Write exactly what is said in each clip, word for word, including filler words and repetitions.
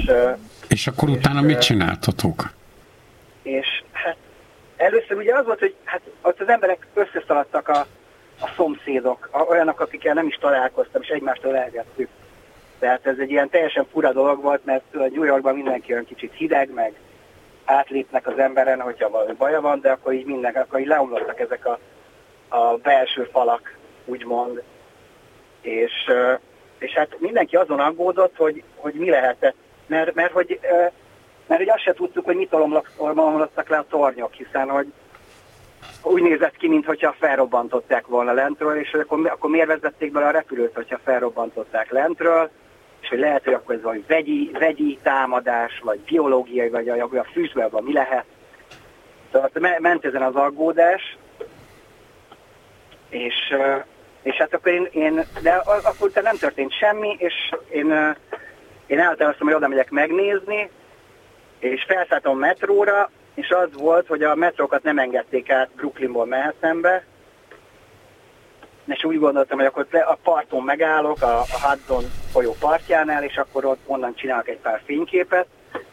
és akkor és, utána mit csináltatok? És hát először ugye az volt, hogy hát ott az emberek összeszaladtak a, a szomszédok, a, olyanok, akikkel nem is találkoztam, és egymástól elgettük. Tehát ez egy ilyen teljesen fura dolog volt, mert New Yorkban mindenki olyan kicsit hideg, meg átlépnek az emberen, hogyha valami baja van, de akkor így minden, akkor így leomlottak ezek a, a belső falak, úgymond. És, és hát mindenki azon aggódott, hogy, hogy mi lehetett, mert, mert, hogy, mert hogy azt se tudtuk, hogy mit omlottak le a tornyok, hiszen hogy úgy nézett ki, mintha felrobbantották volna lentről, és akkor, akkor miért vezették bele a repülőt, hogyha felrobbantották lentről, és hogy lehet, hogy akkor ez valami vegyi, vegyi támadás, vagy biológiai, vagy a, a fűzből mi lehet. Szóval ment ezen az aggódás, és, és hát akkor én, én de akkor utána nem történt semmi, és én, én elhatároztam, hogy oda megyek megnézni, és felszálltam a metróra, és az volt, hogy a metrókat nem engedték át Brooklynból Manhattanbe, és úgy gondoltam, hogy akkor a parton megállok, a, a Hudson folyó partjánál, és akkor ott onnan csinálok egy pár fényképet,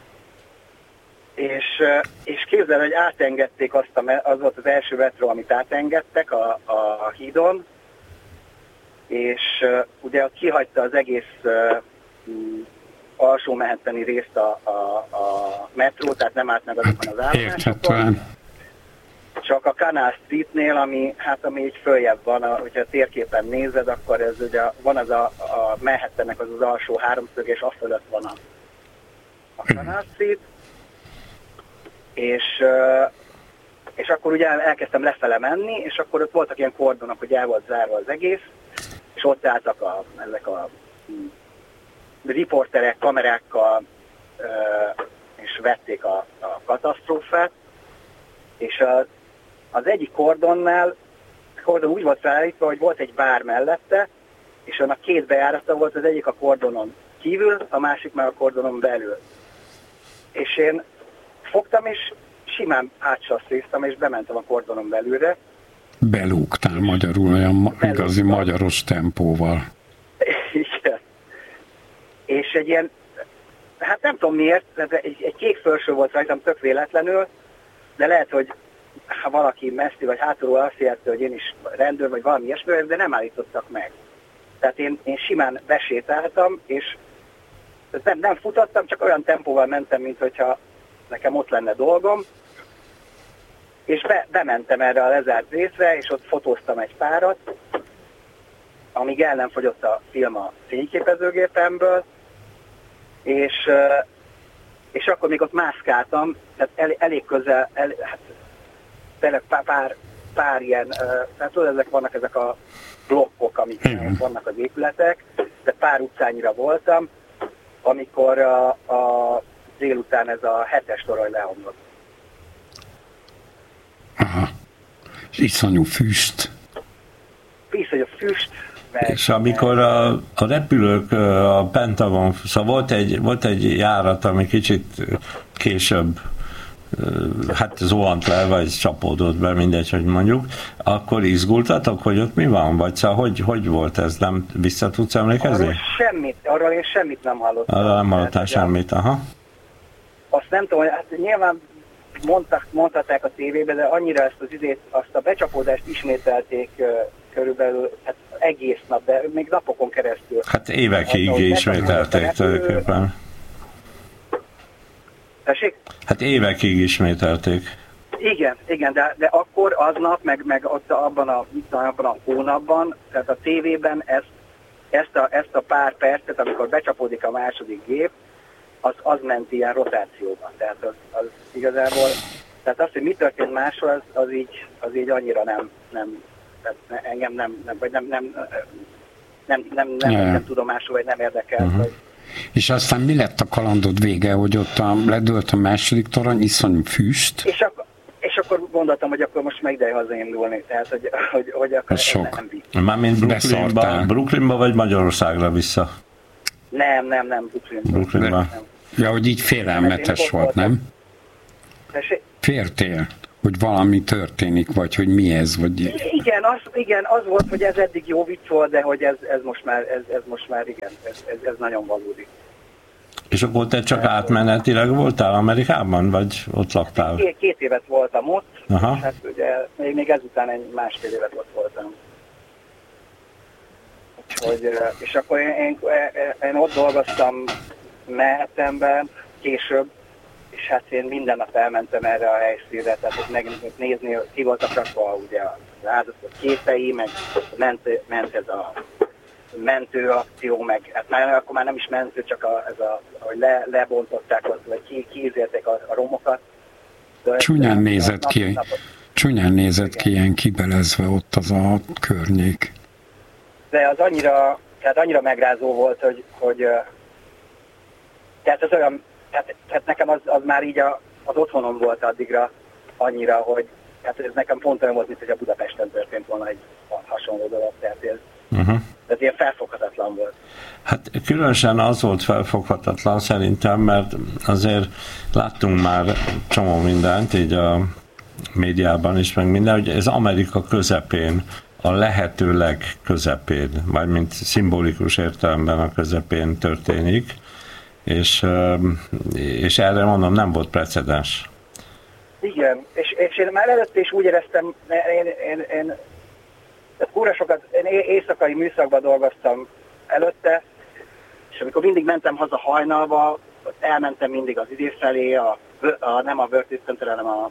és, és képzeld, hogy átengedték azt, a, az volt az első metró, amit átengedtek a, a hídon, és ugye ott kihagyta az egész uh, alsó Manhattani részt a, a, a metró, tehát nem állt meg azokon az állomásokon. Csak a Canal Streetnél, ami, hát, ami így följebb van, a, hogyha a térképen nézed, akkor ez ugye van az a, a Manhattannek az az alsó háromszög, és a fölött van a, a Canal Street. És, és akkor ugye elkezdtem lefele menni, és akkor ott voltak ilyen kordonok, hogy el volt zárva az egész, és ott álltak a, ezek a riporterek kamerákkal, és vették a, a katasztrófát, és a, az egyik kordonnál, kordon úgy volt felállítva, hogy volt egy bár mellette, és annak két bejárata volt, az egyik a kordonon kívül, a másik már a kordonon belül. És én fogtam, és simán átsasszéztam, és bementem a kordonon belülre. Belúgtál magyarul, olyan Belúgtam. Igazi magyaros tempóval. Igen. És egy ilyen, hát nem tudom miért, egy, egy kék felső volt rajtam tök véletlenül, de lehet, hogy ha valaki messzi vagy hátulról azt érte, hogy én is rendőr vagy valami ilyesmi, de nem állítottak meg. Tehát én, én simán besétáltam, és nem, nem futottam, csak olyan tempóval mentem, mint hogyha nekem ott lenne dolgom, és be, bementem erre a lezárt részre, és ott fotóztam egy párat, amíg el nem fogyott a film a fényképezőgépemből, és, és akkor még ott mászkáltam, tehát el, elég közel, el, hát tényleg pár, pár, pár ilyen, tehát tudod, ezek vannak ezek a blokkok, amik hmm. vannak az épületek, de pár utcányira voltam, amikor a, a délután ez a hetes torony leomlott. Aha. És iszonyú füst. Iszonyú füst. Meg, és amikor a, a repülők a Pentagon, szóval volt egy, volt egy járat, ami kicsit később hát zuhant le, vagy csapódott be, mindegy, hogy mondjuk, akkor izgultatok, hogy ott mi van? Vagy szóval hogy, hogy volt ez? Nem vissza tudsz emlékezni? Arról semmit, arról én semmit nem hallottam. Arról nem hallottál semmit, aha. Azt nem tudom, hogy hát nyilván mondtak, mondhatták a tévében, de annyira ezt az idét, azt a becsapódást ismételték uh, körülbelül hát egész nap, de még napokon keresztül. Hát évekig hát, ismételték tulajdonképpen. Tessék? Hát évekig ismételték. Igen, igen, de, de akkor aznap, meg, meg ott abban a, abban a hónapban, tehát a tévében ezt, ezt, a, ezt a pár percet, amikor becsapódik a második gép, az, az ment ilyen rotációban. Tehát az, az igazából, tehát az, hogy mi történt máshol, az, az, így, az így annyira nem, nem tehát engem nem, nem, vagy nem, nem, nem, nem, nem, nem, nem tudomásul, vagy nem érdekel. Uh-huh. Hogy... És aztán mi lett a kalandod vége, hogy ott a, ledőlt a második torony, iszonyú füst? És akkor, és akkor gondoltam, hogy akkor most meg ide hazaindulni, tehát hogy, hogy, hogy akkor sok. nem Mármint Brooklynba, Brooklynba vagy Magyarországra vissza? Nem, nem, nem, Brooklynba. Brooklynba. Nem. Ja, hogy így félelmetes volt, nem? Féltél, hogy valami történik, vagy hogy mi ez, vagy... Igen, az, igen, az volt, hogy ez eddig jó vicc volt, de hogy ez, ez, most, már, ez, ez most már igen, ez, ez, ez nagyon valódi. És akkor te csak átmenetileg voltál Amerikában, vagy ott laktál? Két, két évet voltam ott, Aha. és hát ugye még, még ezután egy másfél évet ott voltam. Hogy, és akkor én, én, én ott dolgoztam Manhattanben később, és hát én minden nap elmentem erre a helyszínre, tehát hogy megint nézni, hogy ki voltak rakva ugye az áldozatok képei, meg ment, ment ez a mentő akció, meg hát már, akkor már nem is mentő, csak a, ez a, hogy le, lebontották ott, vagy ki, kiízérték a, a romokat. De Csúnyán nézett ki, napot, csúnyán nézett ki ilyen kibelezve ott az a környék. De az annyira, tehát annyira megrázó volt, hogy, hogy tehát az olyan, tehát, tehát nekem az, az már így a, az otthonom volt addigra annyira, hogy hát ez nekem pont olyan volt, mint hogy a Budapesten történt volna egy hasonló dolog, tehát ez, uh-huh. ez ilyen felfoghatatlan volt. Hát különösen az volt felfoghatatlan szerintem, mert azért láttunk már csomó mindent, így a médiában is, meg minden, hogy ez Amerika közepén, a lehető legközepén, vagy mint szimbolikus értelemben a közepén történik, és, és erre mondom, nem volt precedens. Igen, és, és én már előtt is úgy éreztem, én, én, én kúra sokat, én éjszakai műszakban dolgoztam előtte, és amikor mindig mentem haza hajnalba, elmentem mindig az idő felé, a, a, nem a World Trade Center, hanem a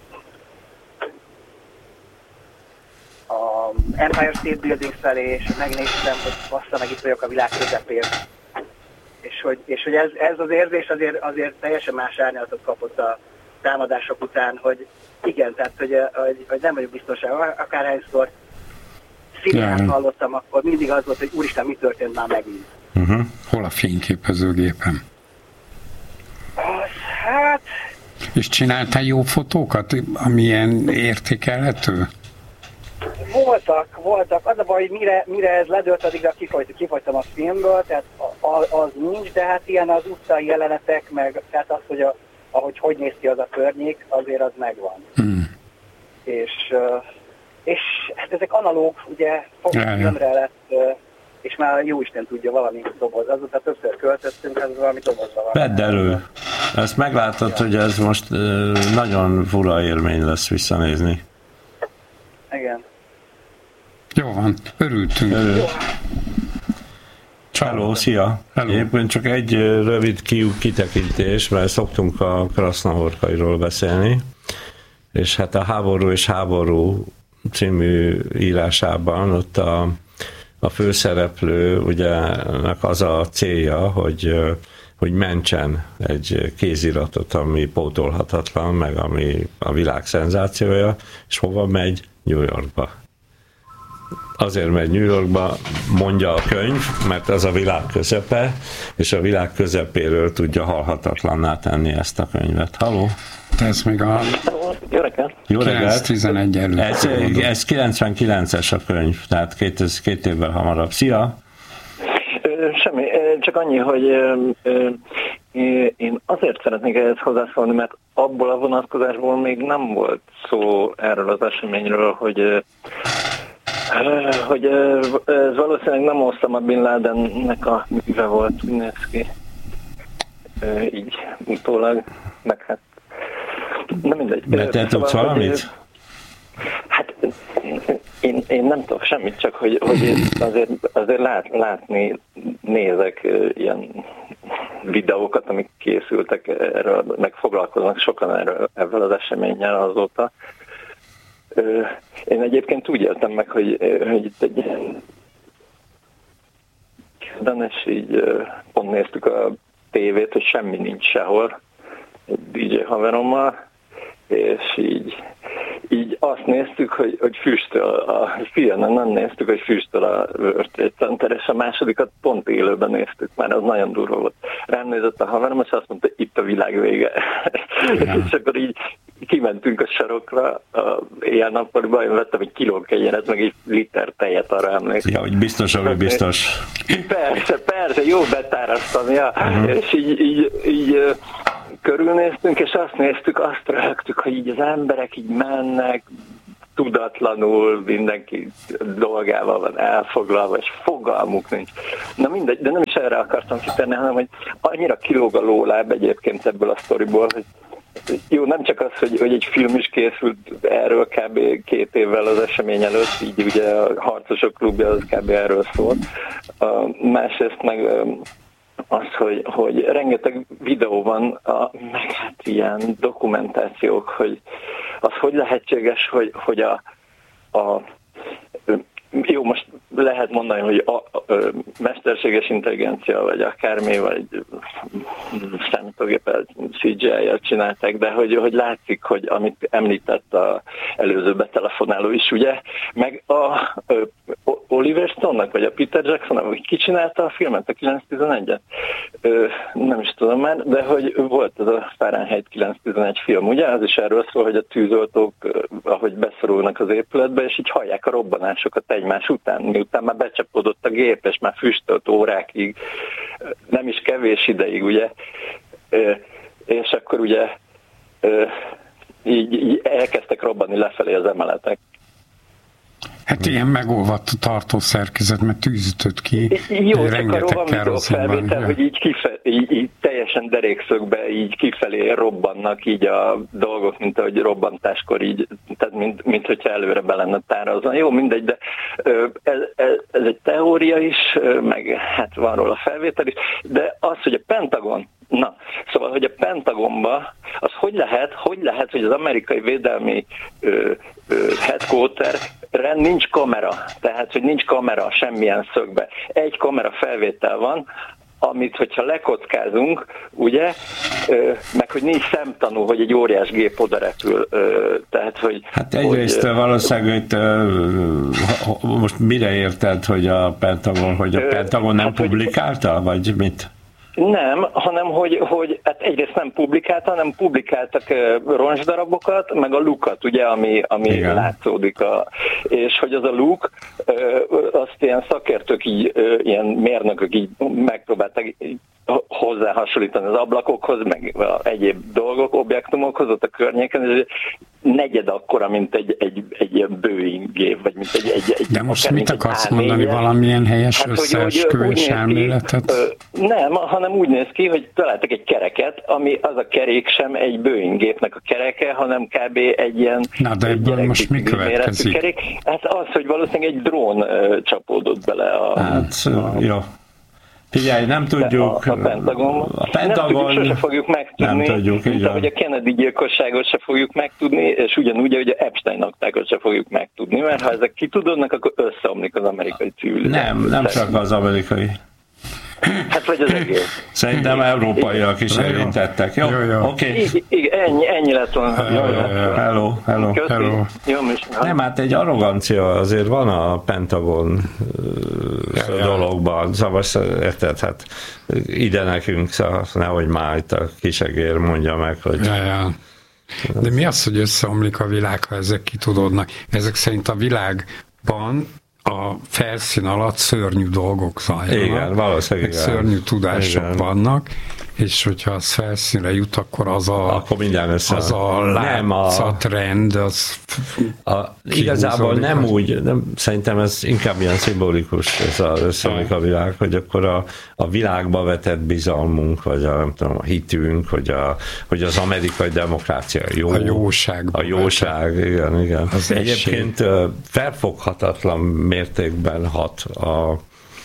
a Empire State Building felé, és megnéztem, hogy bassza meg itt vagyok a világ közepén. És hogy, és hogy ez, ez az érzés azért, azért teljesen más árnyalatot kapott a támadások után, hogy igen, tehát hogy, hogy, hogy nem vagyok biztonságban. Akárhányszor színját hallottam, akkor mindig az volt, hogy úristen, mi történt már megint. Uh-huh. Hol a fényképezőgépen? Az, hát... És csináltál jó fotókat, amilyen értékelhető? Voltak, voltak. Az a baj, hogy mire, mire ez ledőlt, addigra kifolyt, kifolytam a filmből, tehát az nincs, de hát ilyen az utcai jelenetek, meg tehát az, hogy a, ahogy hogy néz ki az a környék, azért az megvan. Hmm. És, és hát ezek analóg, ugye, filmre lett, és már jóisten tudja valami doboz. Azóta többször költöttünk, ez valami dobozba van. Vedd elő! Ezt meglátod, ja. Hogy ez most nagyon fura élmény lesz visszanézni. Igen. Jó van, örültünk. Örül. Hello, szia! Hello. Éppen csak egy rövid kitekintés, mert szoktunk a Krasznahorkairól beszélni, és hát a Háború és háború című írásában ott a, a főszereplő ugye az a célja, hogy, hogy mentsen egy kéziratot, ami pótolhatatlan, meg ami a világ szenzációja, és hova megy? New Yorkba. Azért megy New Yorkba, mondja a könyv, mert az a világ közepe, és a világ közepéről tudja halhatatlanná tenni ezt a könyvet. Halló? Ez még a... Jó reggelt! Jó reggelt! kilenc tizenegy előtt. Ez, ez kilencvenkilences a könyv, tehát két, két évvel hamarabb. Szia! Semmi, csak annyi, hogy én azért szeretnék ehhez hozzászólni, mert abból a vonatkozásból még nem volt szó erről az eseményről, hogy hogy ez valószínűleg nem Osama Bin Ladennek a műve volt, úgy néz ki. Így utólag, meg hát nem mindegy. De te tudsz szóval, valamit? Hát én, én nem tudok semmit, csak hogy, hogy azért, azért lát, látni nézek ilyen videókat, amik készültek erről, meg foglalkoznak sokan erről, ezzel az eseménnyel azóta. Én egyébként úgy éltem meg, hogy, hogy itt egy és így pont néztük a tévét, hogy semmi nincs sehol, egy dé dzsé haverommal, és így, így azt néztük, hogy, hogy füstöl a filmen, nem néztük, hogy füstöl a World Trade Center, és a másodikat pont élőben néztük, már az nagyon durva volt. Rám nézett a haverom, és azt mondta, itt a világ vége. Ja. És akkor így kimentünk a sarokra, a éjjel-nappaliban, én vettem egy kiló kenyeret, meg egy liter tejet, arra emlékszem. Ja, hogy biztos, ami biztos. Persze, persze, jó betáraztam, ja. Uh-huh. És így, így, így körülnéztünk, és azt néztük, azt röhögtük, hogy így az emberek így mennek, tudatlanul, mindenki dolgával van elfoglalva, és fogalmuk nincs. Na mindegy, de nem is erre akartam kitenni, hanem hogy annyira kilóg a lóláb egyébként ebből a sztoriból, hogy jó, nem csak az, hogy, hogy egy film is készült erről kb. Két évvel az esemény előtt, így ugye a Harcosok klubja az kb. Erről szól. Uh, másrészt meg uh, az, hogy, hogy rengeteg videó van, a, meg hát ilyen dokumentációk, hogy az hogy lehetséges, hogy, hogy a, a jó, most lehet mondani, hogy a, a, a mesterséges intelligencia, vagy akármi, vagy számítógépel cé gé í-jel csinálták, de hogy, hogy látszik, hogy amit említett az előző betelefonáló is, ugye, meg a, a Oliver Stone-nak, vagy a Peter Jackson-nak, vagy ki csinálta a filmet, a kilenc tizenegyet? Nem is tudom már, de hogy volt ez a Fahrenheit kilenc tizenegy film, ugye, az is erről szól, hogy a tűzoltók, ahogy beszorulnak az épületbe, és így hallják a robbanásokat egymás után, miután már becsapódott a gép, és már füstölt órákig, nem is kevés ideig, ugye, és akkor ugye így, így elkezdtek robbanni lefelé az emeletek. Hát ilyen megolvadt a tartószerkezet, mert tűzütött ki. Jó, csak arról van videófelvétel, hogy így, kife, így, így teljesen derékszögbe így kifelé robbannak így a dolgok, mint ahogy robbantáskor így, tehát mint, mint hogyha előre be lenne tárazva. Jó, mindegy, de ez, ez, ez egy teória is, meg hát van róla felvétel is, de az, hogy a Pentagon, na, szóval, hogy a Pentagonba, az hogy lehet, hogy lehet, hogy az amerikai védelmi ö, ö, headquarterre nincs kamera, tehát, hogy nincs kamera semmilyen szögbe. Egy kamera felvétel van, amit, hogyha lekockázunk, ugye, ö, meg hogy nincs szemtanú, hogy egy óriás gép oda repül, ö, tehát, hogy... Hát egyrészt hogy, valószínűleg, most mire érted, hogy a Pentagon, hogy a Pentagon nem hát, publikálta, vagy mit? Nem, hanem hogy, hogy hát egyrészt nem publikálta, hanem publikáltak roncsdarabokat, meg a lukat, ugye, ami, ami látszódik. A, és hogy az a luk, azt ilyen szakértők, így, ilyen mérnökök így megpróbálták hozzá hasonlítani az ablakokhoz, meg egyéb dolgok, objektumokhoz ott a környéken, és negyed akkora, mint egy, egy, egy ilyen Boeing gép, vagy mint egy... egy, egy de most mit akarsz mondani, valamilyen helyes hát, összeesküvés elméletet? Ki, nem, hanem úgy néz ki, hogy találtak egy kereket, ami az a kerék sem egy Boeing gépnek a kereke, hanem kb. Egy ilyen... Na, de ebből most mi következik? Kerék. Hát az, hogy valószínűleg egy drón uh, csapódott bele a... Hát, a, jó. Figyelj, nem tudjuk. A, a Pentagon. A Pentagon. Nem tudjuk, sose fogjuk megtudni. Nem tudjuk, mint ahogy a Kennedy gyilkosságot se fogjuk megtudni, és ugyanúgy, hogy a Epstein aktákat se fogjuk megtudni, mert ha ezek kitudodnak, akkor összeomlik az amerikai civilizáció. Nem, nem csak az amerikai. Hát vagy az egész. Szerintem európaiak is érintettek. Jó, jó, jó. Oké. Okay. Ennyi, ennyi lett volna. Hello, hello. hello. Jó, nem, hát egy arrogancia azért van a Pentagon ja, dologban. Szóval érted, hát ide nekünk, szóval nehogy már itt a kisegér mondja meg, hogy... Ja, ja. De mi az, hogy összeomlik a világ, ha ezek kitudódnak? Ezek szerint a világban a felszín alatt szörnyű dolgok zajlanak. Igen, valószínűleg. Szörnyű tudások igen. vannak, és hogyha az felszínre jut, akkor az a, akkor minden össze. Az a látszatrend, az a, igazából nem az... úgy, nem, szerintem ez inkább ilyen szimbolikus, ez az összeomlik a világ, hogy akkor a, a világba vetett bizalmunk, vagy a, nem tudom, a hitünk, hogy, a, hogy az amerikai demokrácia jó. A jóság. A jóság, vetett. igen, igen. Az egyébként esély. felfoghatatlan mértékben hat a,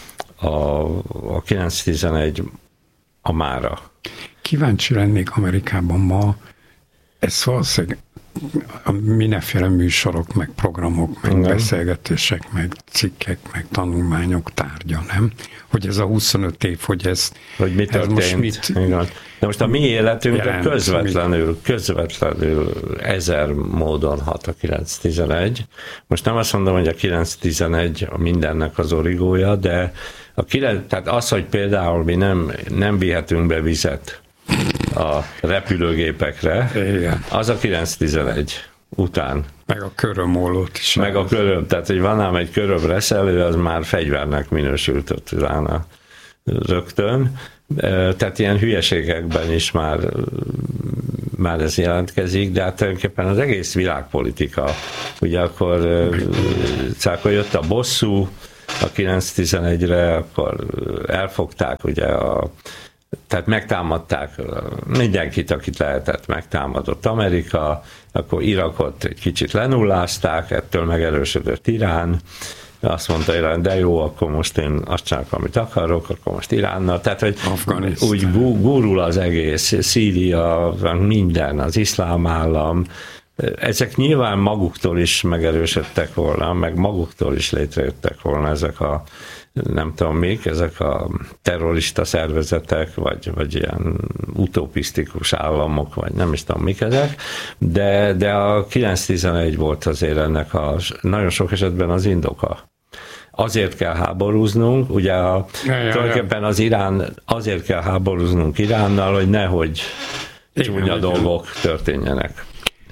a, a kilenc tizenegy a mára. Kíváncsi lennék Amerikában ma, ez valószínűleg mindenféle műsorok, meg programok, meg igen. beszélgetések, meg cikkek, meg tanulmányok tárgya, nem? Hogy ez a huszonöt év, hogy ez... Hogy mi történt. Most mit igen. De most a mi életünkre közvetlenül, közvetlenül ezer módon hat a kilenc tizenegy. Most nem azt mondom, hogy a kilenc tizenegy a mindennek az origója, de a kilenc, tehát az, hogy például mi nem, nem vihetünk be vizet a repülőgépekre, igen. az a kilenc tizenegy után. Meg a körömollót is. Meg a köröm, tehát hogy van ám egy köröm reszelő, az már fegyvernek minősült ott utána rögtön. Tehát ilyen hülyeségekben is már, már ez jelentkezik, de hát tulajdonképpen az egész világpolitika. Ugye akkor, szóval akkor jött a bosszú a kilenc tizenegyre, akkor elfogták ugye a tehát megtámadták mindenkit, akit lehetett, megtámadott Amerika, akkor Irakot egy kicsit lenullázták, ettől megerősödött Irán, azt mondta Irán, de jó, akkor most én azt csinálok, amit akarok, akkor most Iránnal, tehát hogy úgy gurul az egész, Szíria, minden, az iszlám állam, ezek nyilván maguktól is megerősödtek volna, meg maguktól is létrejöttek volna ezek a nem tudom még, ezek a terrorista szervezetek, vagy, vagy ilyen utopisztikus államok, vagy nem is tudom mik ezek, de, de a kilenc tizenegy volt azért ennek a, nagyon sok esetben az indoka. Azért kell háborúznunk, ugye a, ja, ja, tulajdonképpen az Irán, azért kell háborúznunk Iránnal, hogy nehogy csúnya dolgok történjenek.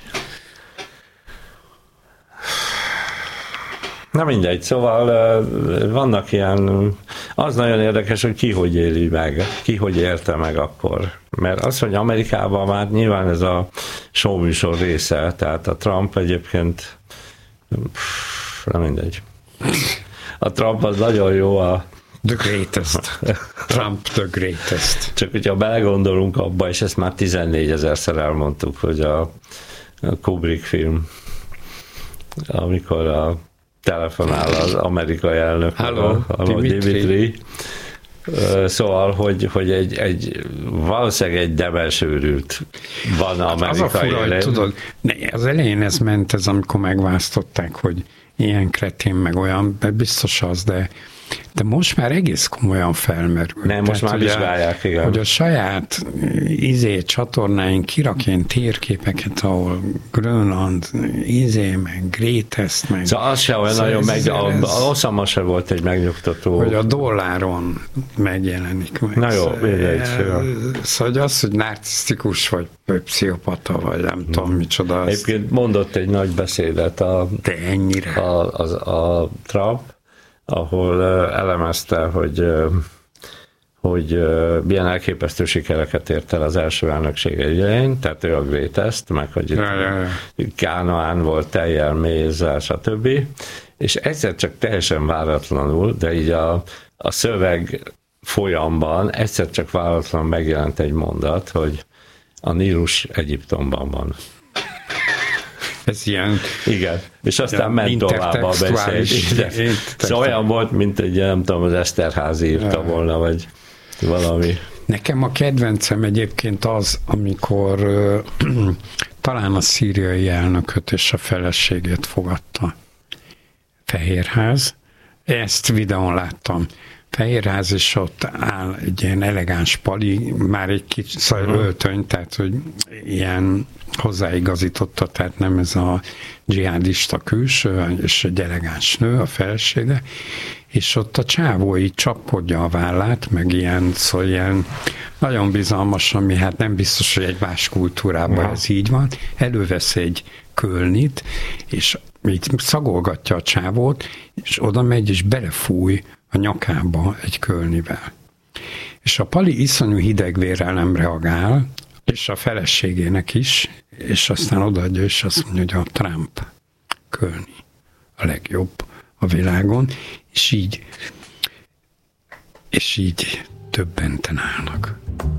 Na mindegy, szóval vannak ilyen, az nagyon érdekes, hogy ki hogy éli meg, ki hogy érte meg akkor. Mert az, hogy Amerikában már nyilván ez a showműsor része, tehát a Trump egyébként, pff, nem mindegy. A Trump az nagyon jó a... The greatest. Trump the greatest. Csak hogyha belegondolunk abba, és ezt már tizennégyezerszer elmondtuk, hogy a, a Kubrick film, amikor a telefonál az amerikai elnök, Hello, a Dimitri. Szóval, hogy, hogy egy, egy valószínűleg egy demensőrült van amerikai az a fura, hogy tudod, az elején ez ment, ez amikor megválasztották, hogy ilyen kretén, meg olyan, de biztos az, de de most már egész komolyan felmerül. Nem, most Tehát, már vizsgálják, igen. Hogy a saját izé csatornáink kirak ilyen térképeket, ahol Grönland, izé, meg Greatest, meg... Szóval az se olyan szóval nagyon meg, a, a Osama se volt egy megnyugtató. Hogy a dolláron megjelenik meg. Na jó, mindegy. Szóval az, hogy narcisztikus, vagy pszichopata, vagy nem hmm. tudom micsoda. Egyébként mondott egy nagy beszédet a, de ennyire. A, a, a Trump, ahol elemezte, hogy, hogy milyen elképesztő sikereket ért el az első elnökség idején, tehát ő a greatest, meg hogy ja, ja, ja. Kánaán volt tejjel, mézzel, stb. És egyszer csak teljesen váratlanul, de így a, a szöveg folyamban egyszer csak váratlanul megjelent egy mondat, hogy a Nílus Egyiptomban van. Ez ilyen... Igen, és aztán ment tovább a beszéd. Szóval olyan volt, mint egy, nem tudom, az Eszterházy írta volna, vagy valami. Nekem a kedvencem egyébként az, amikor uh, talán a szíriai elnököt és a feleségét fogadta Fehérház. Ezt videón láttam. Fehérház, és ott áll egy ilyen elegáns pali, már egy kicsit szóval öltöny, tehát hogy ilyen hozzáigazította, tehát nem ez a dzsihádista külső, és egy elegáns nő, a felesége, és ott a csávó így csapkodja a vállát, meg ilyen, szóval ilyen nagyon bizalmas, ami hát nem biztos, hogy egy más kultúrában ja. ez így van, elővesz egy kölnit, és így szagolgatja a csávót, és oda megy, és belefúj a nyakába egy kölnivel. És a pali iszonyú hidegvérrel nem reagál, és a feleségének is, és aztán odaadja, és azt mondja, hogy a Trump kölni a legjobb a világon, és így, és így többenten állnak.